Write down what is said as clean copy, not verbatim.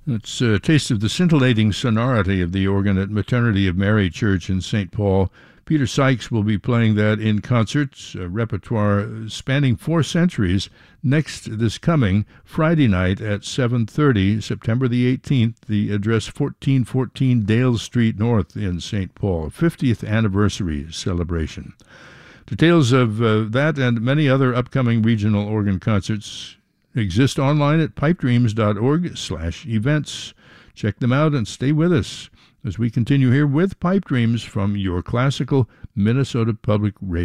It's a taste of the scintillating sonority of the organ at Maternity of Mary Church in St. Paul. Peter Sykes will be playing that in concerts, a repertoire spanning 4 centuries, next this coming Friday night at 7:30, September the 18th, the address 1414 Dale Street North in St. Paul, 50th anniversary celebration. Details of that and many other upcoming regional organ concerts exist online at pipedreams.org/events. Check them out and stay with us as we continue here with Pipe Dreams from your classical Minnesota Public Radio.